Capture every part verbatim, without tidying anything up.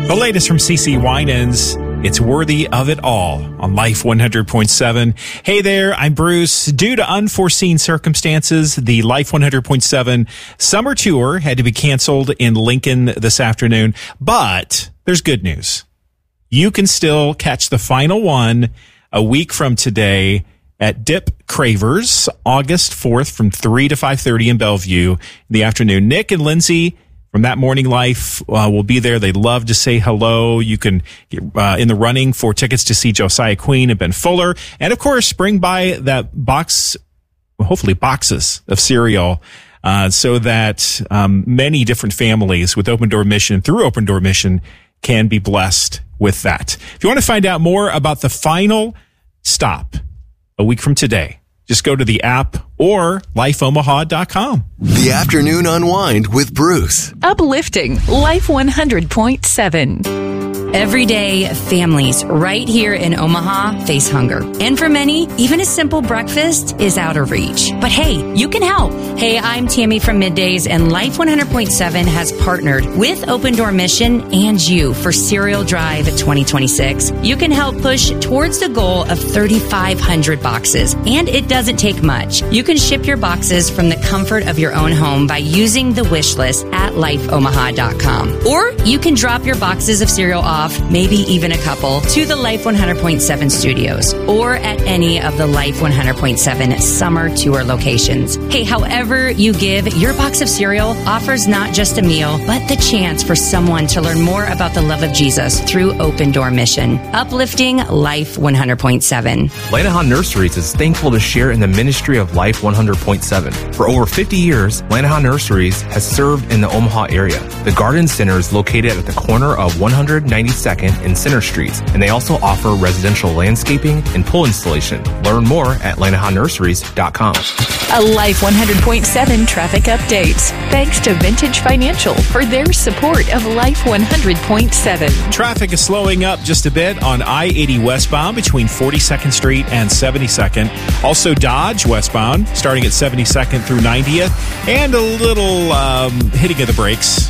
The latest from CeCe Winans. It's Worthy of It All on Life one hundred point seven. Hey there, I'm Bruce. Due to unforeseen circumstances, the Life one hundred point seven summer tour had to be canceled in Lincoln this afternoon. But there's good news. You can still catch the final one a week from today at Dip Cravers, August fourth from three to five thirty in Bellevue in the afternoon. Nick and Lindsay from That Morning Life uh, will be there. They'd love to say hello. You can get uh, in the running for tickets to see Josiah Queen and Ben Fuller. And, of course, bring by that box, well, hopefully boxes of cereal uh, so that um, many different families with Open Door Mission, through Open Door Mission, can be blessed with that. If you want to find out more about the final stop a week from today, just go to the app or life omaha dot com. The Afternoon Unwind with Bruce. Uplifting Life one hundred point seven. Every day, families right here in Omaha face hunger. And for many, even a simple breakfast is out of reach. But hey, you can help. Hey, I'm Tammy from Middays, and Life one hundred point seven has partnered with Open Door Mission and you for Cereal Drive twenty twenty-six. You can help push towards the goal of thirty-five hundred boxes, and it doesn't take much. You can ship your boxes from the comfort of your own home by using the wish list at life omaha dot com. Or you can drop your boxes of cereal off, maybe even a couple, to the Life one hundred point seven studios or at any of the Life one hundred point seven summer tour locations. Hey, however you give, your box of cereal offers not just a meal, but the chance for someone to learn more about the love of Jesus through Open Door Mission. Uplifting Life one hundred point seven. Lanahan Nurseries is thankful to share in the ministry of Life one hundred point seven. For over fifty years, Lanahan Nurseries has served in the Omaha area. The Garden Center is located at the corner of one ninety-second and Center Streets, and they also offer residential landscaping and pool installation. Learn more at lanahan nurseries dot com. A Life one hundred point seven traffic updates. Thanks to Vintage Financial for their support of Life one hundred point seven. Traffic is slowing up just a bit on I eighty westbound between forty-second Street and seventy-second. Also Dodge westbound starting at seventy-second through ninetieth, and a little um, hitting of the brakes.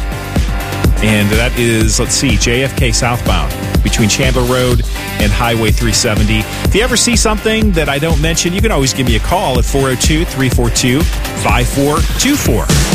And that is, let's see, J F K southbound between Chandler Road and Highway three seventy. If you ever see something that I don't mention, you can always give me a call at four oh two, three four two, five four two four.